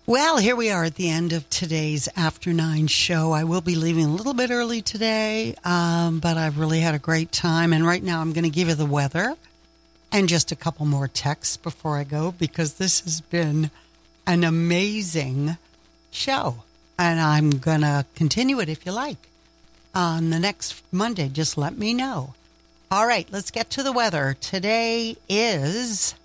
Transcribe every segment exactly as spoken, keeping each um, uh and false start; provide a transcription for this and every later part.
Well, here we are at the end of today's After Nine show. I will be leaving a little bit early today, um, but I've really had a great time. And right now I'm going to give you the weather and just a couple more texts before I go, because this has been an amazing show. And I'm going to continue it if you like. On the next Monday, just let me know. All right, let's get to the weather. Today is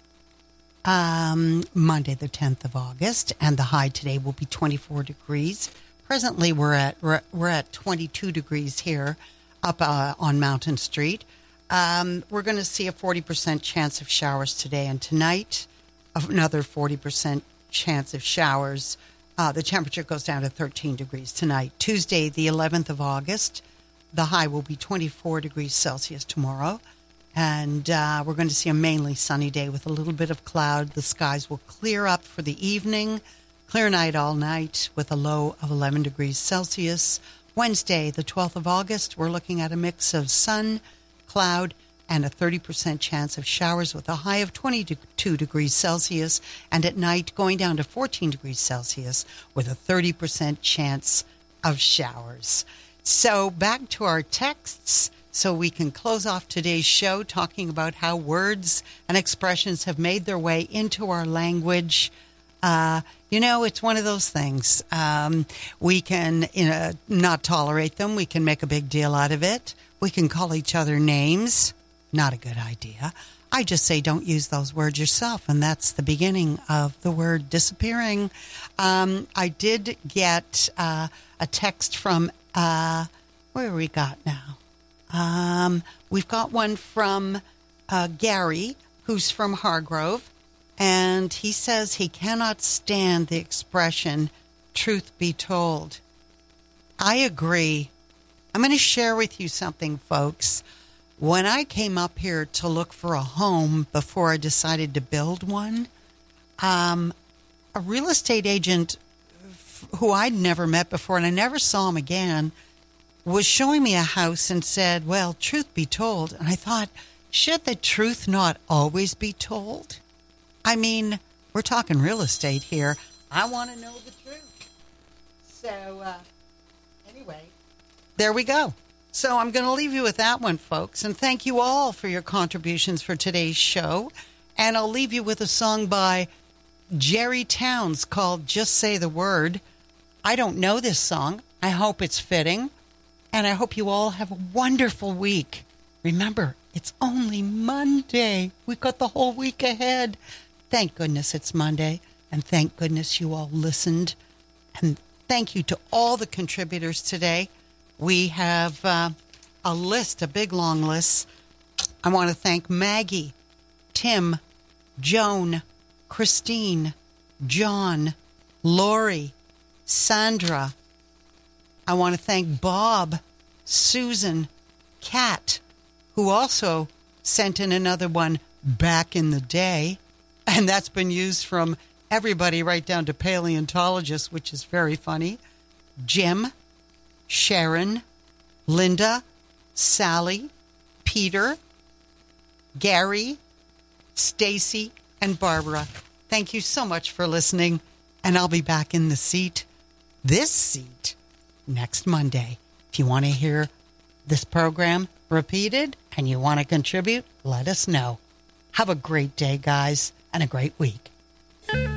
um, Monday, the tenth of August, and the high today will be twenty-four degrees. Presently, we're at we're, we're at twenty-two degrees here up uh, on Mountain Street. Um, we're going to see a forty percent chance of showers today and tonight. Another forty percent chance of showers. Uh, the temperature goes down to thirteen degrees tonight. Tuesday, the eleventh of August, the high will be twenty-four degrees Celsius tomorrow. And uh, we're going to see a mainly sunny day with a little bit of cloud. The skies will clear up for the evening. Clear night all night with a low of eleven degrees Celsius. Wednesday, the twelfth of August, we're looking at a mix of sun, cloud, and a thirty percent chance of showers with a high of twenty-two degrees Celsius. And at night, going down to fourteen degrees Celsius with a thirty percent chance of showers. So back to our texts so we can close off today's show talking about how words and expressions have made their way into our language. Uh, you know, it's one of those things. Um, we can you know, not tolerate them. We can make a big deal out of it. We can call each other names. Not a good idea. I just say don't use those words yourself, and that's the beginning of the word disappearing. Um, I did get uh, a text from, uh, where we got now? Um, we've got one from uh, Gary, who's from Hargrove, and he says he cannot stand the expression, truth be told. I agree. I'm going to share with you something, folks. When I came up here to look for a home before I decided to build one, um, a real estate agent f- who I'd never met before, and I never saw him again, was showing me a house and said, well, truth be told. And I thought, should the truth not always be told? I mean, we're talking real estate here. I want to know the truth. So, uh, anyway, there we go. So I'm going to leave you with that one, folks. And thank you all for your contributions for today's show. And I'll leave you with a song by Jerry Towns called Just Say the Word. I don't know this song. I hope it's fitting. And I hope you all have a wonderful week. Remember, it's only Monday. We've got the whole week ahead. Thank goodness it's Monday. And thank goodness you all listened. And thank you to all the contributors today. We have uh, a list, a big long list. I want to thank Maggie, Tim, Joan, Christine, John, Lori, Sandra. I want to thank Bob, Susan, Kat, who also sent in another one back in the day. And that's been used from everybody right down to paleontologists, which is very funny. Jim, Sharon, Linda, Sally, Peter, Gary, Stacy, and Barbara. Thank you so much for listening, and I'll be back in the seat, this seat, next Monday. If you want to hear this program repeated and you want to contribute, let us know. Have a great day, guys, and a great week.